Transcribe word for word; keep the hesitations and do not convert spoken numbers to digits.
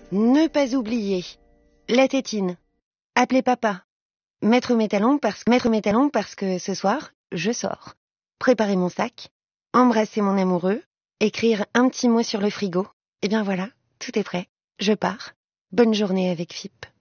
Ne pas oublier. La tétine. Appeler papa. Mettre mes talons parce, mettre mes talons parce que ce soir, je sors. Préparer mon sac. Embrasser mon amoureux. Écrire un petit mot sur le frigo. Et bien voilà, tout est prêt. Je pars. Bonne journée avec F I P.